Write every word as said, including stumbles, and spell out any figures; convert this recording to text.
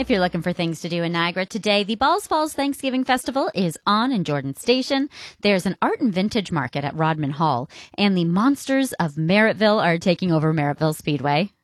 If you're looking for things to do in Niagara today, the Balls Falls Thanksgiving Festival is on in Jordan Station. There's an art and vintage market at Rodman Hall, and the Monsters of Merrittville are taking over Merrittville Speedway.